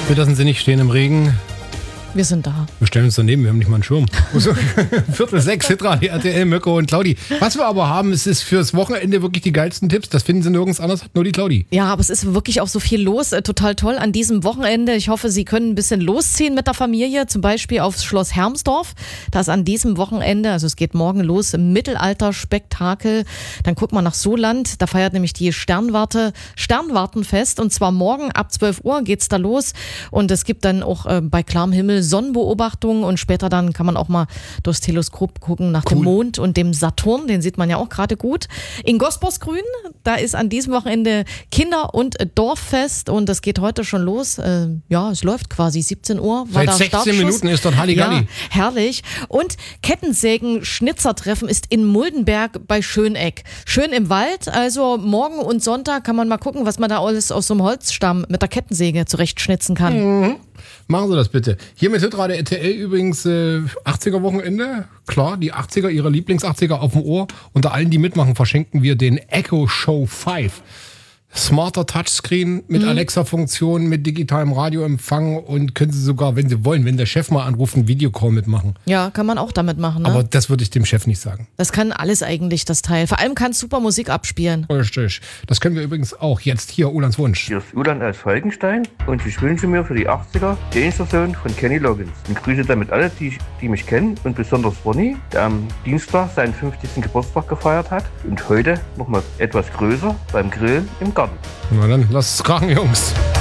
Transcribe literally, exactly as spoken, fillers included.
Bitte lassen Sie nicht stehen im Regen. Wir sind da. Wir stellen uns daneben, wir haben nicht mal einen Schirm. Viertel sechs, Hitradio, R T L, Mirko und Claudi. Was wir aber haben, es ist fürs Wochenende wirklich die geilsten Tipps. Das finden Sie nirgends anders, hat nur die Claudi. Ja, aber es ist wirklich auch so viel los. Äh, total toll an diesem Wochenende. Ich hoffe, Sie können ein bisschen losziehen mit der Familie, zum Beispiel aufs Schloss Hermsdorf. Das ist an diesem Wochenende, also es geht morgen los, im Mittelalter-Spektakel. Dann guckt man nach Soland, da feiert nämlich die Sternwarte, Sternwartenfest. Und zwar morgen ab zwölf Uhr geht's da los. Und es gibt dann auch äh, bei klarem Himmel Sonnenbeobachtungen und später dann kann man auch mal durchs Teleskop gucken nach cool. dem Mond und dem Saturn, den sieht man ja auch gerade gut. In Gosposgrün, da ist an diesem Wochenende Kinder- und Dorffest und das geht heute schon los. Äh, ja, es läuft quasi, siebzehn Uhr war Seit der sechzehn Startschuss. Minuten ist dort Halligalli. Ja, herrlich. Und Kettensägen-Schnitzertreffen ist in Muldenberg bei Schöneck. Schön im Wald, also morgen und Sonntag kann man mal gucken, was man da alles aus so einem Holzstamm mit der Kettensäge zurechtschnitzen kann. Mhm. Machen Sie das bitte. Hier mit Hitradio R T L übrigens äh, achtziger-Wochenende. Klar, die achtziger, Ihre Lieblings-achtziger auf dem Ohr. Unter allen, die mitmachen, verschenken wir den Echo Show fünf. Smarter Touchscreen mit mhm. Alexa-Funktion, mit digitalem Radioempfang und können Sie sogar, wenn Sie wollen, wenn der Chef mal anruft, einen Videocall mitmachen. Ja, kann man auch damit machen. Ne? Aber das würde ich dem Chef nicht sagen. Das kann alles eigentlich, das Teil. Vor allem kann es super Musik abspielen. Richtig. Das können wir übrigens auch jetzt hier, Ulans Wunsch. Hier ist Ulan aus Falkenstein und ich wünsche mir für die achtziger Danger Zone von Kenny Loggins. Und grüße damit alle, die, die mich kennen und besonders Ronny, der am Dienstag seinen fünfzigsten Geburtstag gefeiert hat und heute nochmal etwas größer beim Grillen im Garten. Na dann, lasst es krachen, Jungs.